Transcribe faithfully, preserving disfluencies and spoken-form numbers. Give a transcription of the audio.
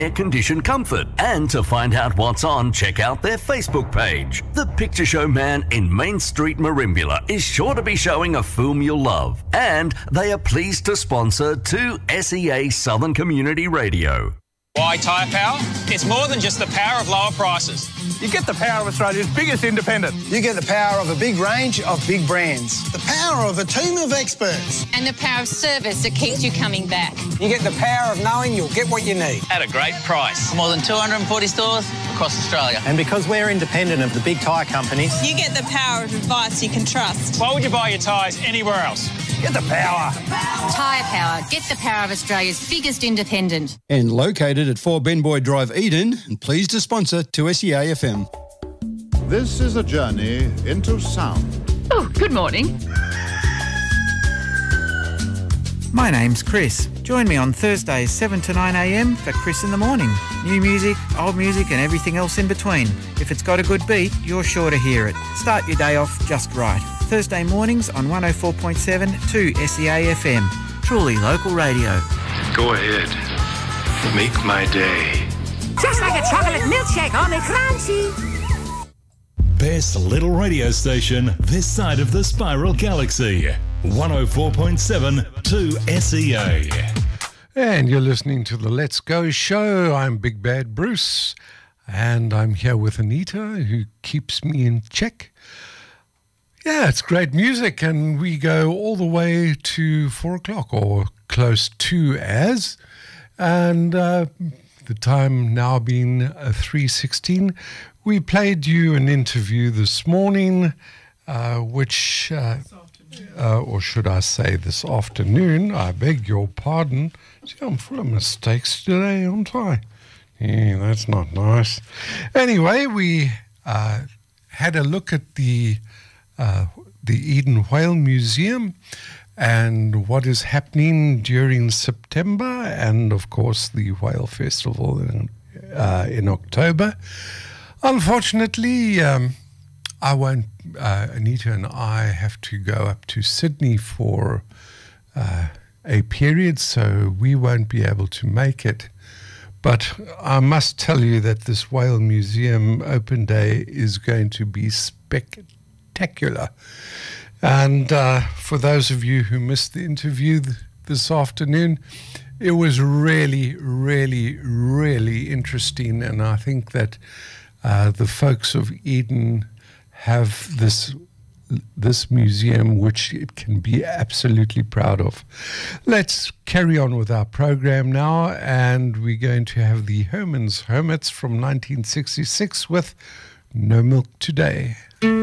air-conditioned comfort. And to find out what's on, check out their Facebook page. The Picture Show Man in Main Street, Merimbula is sure to be showing a film you'll love. And they are pleased to sponsor two S E A Southern Community Radio. Why Tyre Power? It's more than just the power of lower prices. You get the power of Australia's biggest independent. You get the power of a big range of big brands. The power of a team of experts. And the power of service that keeps you coming back. You get the power of knowing you'll get what you need. At a great price. More than two hundred forty stores across Australia. And because we're independent of the big tyre companies, you get the power of advice you can trust. Why would you buy your tyres anywhere else? Get the power. Tyre Power. Get the power of Australia's biggest independent. And located at four Benboy Drive, Eden, and pleased to sponsor two S E A F M. This is a journey into sound. Oh, good morning. My name's Chris. Join me on Thursdays seven to nine a m for Chris in the Morning. New music, old music and everything else in between. If it's got a good beat, you're sure to hear it. Start your day off just right. Thursday mornings on one oh four point seven two S E A F M. Truly local radio. Go ahead. Make my day. Just like a chocolate milkshake on a crunchy. Best little radio station this side of the Spiral Galaxy. one oh four point seven two S E A. And you're listening to the Let's Go show. I'm Big Bad Bruce, and I'm here with Anita, who keeps me in check. Yeah, it's great music, and we go all the way to four o'clock, or close to as, and uh, the time now being uh, three sixteen. We played you an interview this morning, uh, which, uh, uh, or should I say this afternoon, I beg your pardon. See, I'm full of mistakes today, aren't I? Yeah, that's not nice. Anyway, we uh, had a look at the uh, the Eden Whale Museum and what is happening during September, and of course the Whale Festival in, uh, in October. Unfortunately, um, I won't. Uh, Anita and I have to go up to Sydney for uh, a period, so we won't be able to make it. But I must tell you that this Whale Museum Open Day is going to be spectacular. And uh, for those of you who missed the interview th- this afternoon, it was really, really, really interesting. And I think that uh, the folks of Eden have this this museum, which it can be absolutely proud of. Let's carry on with our program now, and we're going to have the Herman's Hermits from nineteen sixty-six with No Milk Today.